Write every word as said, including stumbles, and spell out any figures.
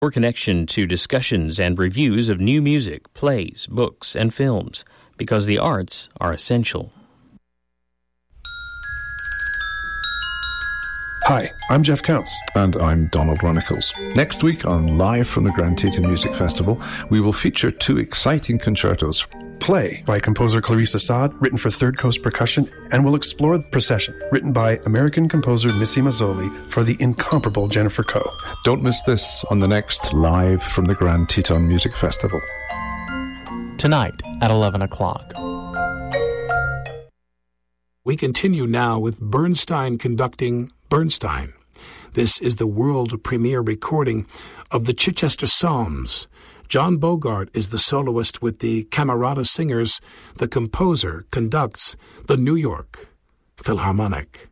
Your connection to discussions and reviews of new music, plays, books, and films, because the arts are essential. Hi, I'm Jeff Counts. And I'm Donald Runnicles. Next week on Live from the Grand Teton Music Festival, we will feature two exciting concertos. Play by composer Clarisse Assad, written for Third Coast Percussion, and will explore the Procession, written by American composer Missy Mazzoli for the incomparable Jennifer Coe. Don't miss this on the next Live from the Grand Teton Music Festival. Tonight at eleven o'clock. We continue now with Bernstein conducting Bernstein. This is the world premiere recording of the Chichester Psalms. John Bogart is the soloist with the Camerata Singers. The composer conducts the New York Philharmonic.